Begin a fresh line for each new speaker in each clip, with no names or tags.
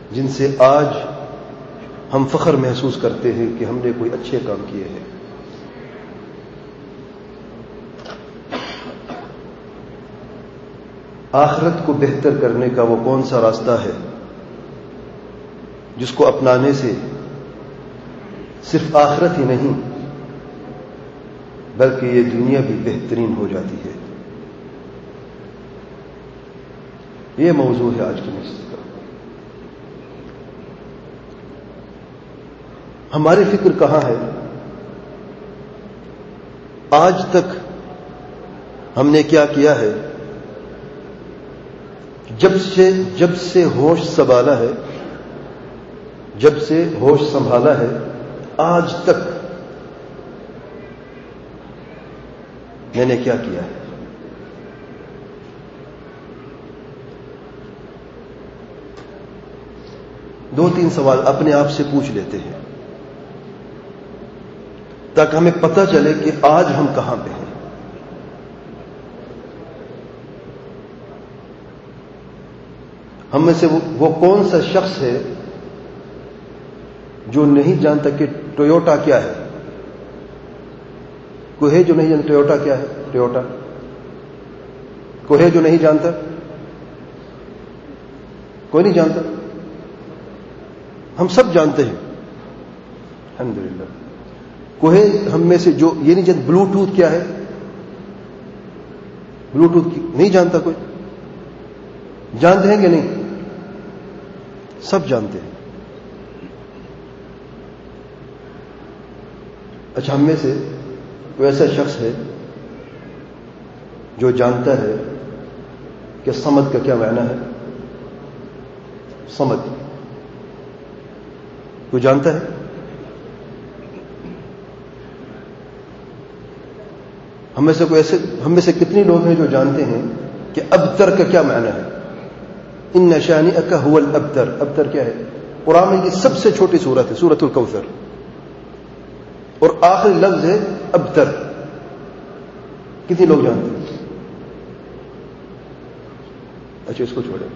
جن سے آج ہم فخر محسوس کرتے ہیں کہ ہم نے کوئی اچھے کام کیے ہیں. آخرت کو بہتر کرنے کا وہ کون سا راستہ ہے جس کو اپنانے سے صرف آخرت ہی نہیں بلکہ یہ دنیا بھی بہترین ہو جاتی ہے. یہ موضوع ہے آج کی نشست کا. ہماری فکر کہاں ہے؟ آج تک ہم نے کیا کیا ہے؟ جب سے ہوش سنبھالا ہے، جب سے ہوش سنبھالا ہے آج تک میں نے کیا کیا ہے؟ دو تین سوال اپنے آپ سے پوچھ لیتے ہیں تاکہ ہمیں پتہ چلے کہ آج ہم کہاں پہ ہیں. ہم میں سے وہ کون سا شخص ہے جو نہیں جانتا کہ ٹویوٹا کیا ہے؟ کوئی ہے جو نہیں جانتا ٹویوٹا کیا ہے؟ ٹویوٹا کوئی ہے جو نہیں جانتا؟ کوئی نہیں جانتا؟ ہم سب جانتے ہیں الحمدللہ. کوئی ہے ہم میں سے جو یہ نہیں جانتا بلوٹوتھ کیا ہے؟ بلوٹوتھ نہیں جانتا؟ کوئی جانتے ہیں کہ نہیں؟ سب جانتے ہیں. اچھا، ہم میں سے کوئی ایسا شخص ہے جو جانتا ہے کہ صمد کا کیا معنی ہے؟ صمد کوئی جانتا ہے؟ ہم میں سے کتنے لوگ ہیں جو جانتے ہیں کہ ابتر کا کیا معنی ہے؟ ان شانئک هو الابتر. ابتر کیا ہے؟ قرآن میں کی سب سے چھوٹی سورت ہے، سورۃ الکوثر، اور آخری لفظ ہے ابتر. کتنے لوگ جانتے ہیں؟ اچھا، اس کو چھوڑیں.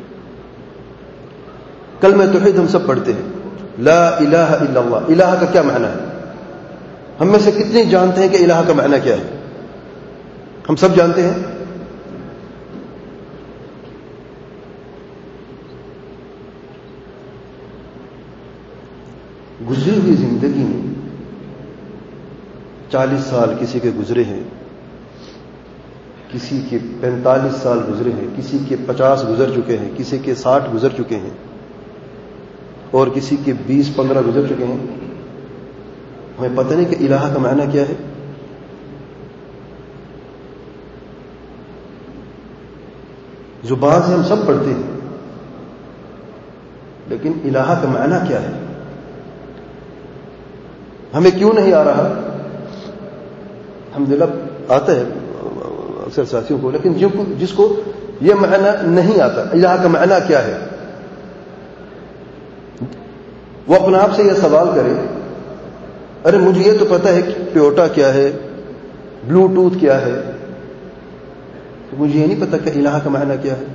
کلمہ توحید ہم سب پڑھتے ہیں، لا الہ الا اللہ. الہ کا کیا معنی ہے؟ ہم میں سے کتنے جانتے ہیں کہ الہ کا معنی کیا ہے؟ ہم سب جانتے ہیں. گزری ہوئی زندگی میں 40 سال کسی کے گزرے ہیں، کسی کے 45 سال گزرے ہیں، کسی کے 50 گزر چکے ہیں، کسی کے 60 گزر چکے ہیں، اور کسی کے 20-15 گزر چکے ہیں. ہمیں پتہ نہیں کہ الہ کا معنی کیا ہے. زبان سے ہم سب پڑھتے ہیں، لیکن الہ کا معنی کیا ہے؟ ہمیں کیوں نہیں آ رہا؟ الحمدللہ آتا ہے اکثر ساتھیوں کو، لیکن جس کو یہ معنی نہیں آتا الہ کا معنی کیا ہے، وہ اپنے آپ سے یہ سوال کرے، ارے مجھے یہ تو پتا ہے کہ ٹویوٹا کیا ہے، بلوٹوتھ کیا ہے، تو مجھے یہ نہیں پتا کہ الہ کا معنی کیا ہے.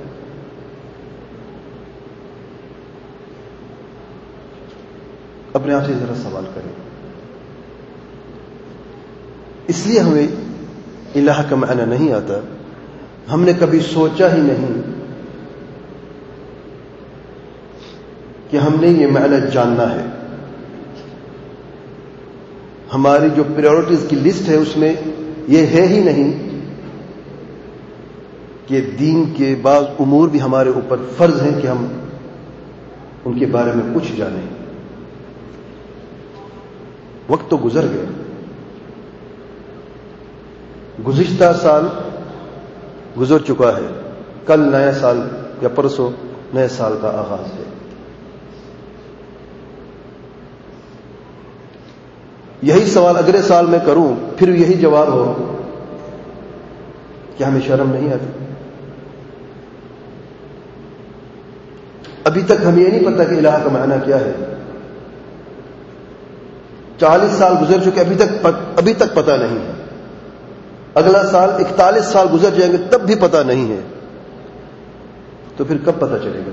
اپنے آپ سے ذرا سوال کریں. اس لیے ہمیں الہ کا معنی نہیں آتا. ہم نے کبھی سوچا ہی نہیں کہ ہم نے یہ معنی جاننا ہے. ہماری جو پریورٹیز کی لسٹ ہے اس میں یہ ہے ہی نہیں کہ دین کے بعض امور بھی ہمارے اوپر فرض ہیں کہ ہم ان کے بارے میں کچھ جانیں. وقت تو گزر گیا. گزشتہ سال گزر چکا ہے، کل نیا سال یا پرسوں نئے سال کا آغاز ہے. یہی سوال اگلے سال میں کروں پھر یہی جواب ہو کہ ہمیں شرم نہیں آتی. ابھی تک ہمیں یہ نہیں پتا کہ الہ کا معنی کیا ہے. 40 سال گزر چکے، ابھی تک پتا نہیں ہے. اگلا سال 41 سال گزر جائیں گے تب بھی پتا نہیں ہے. تو پھر کب پتا چلے گا؟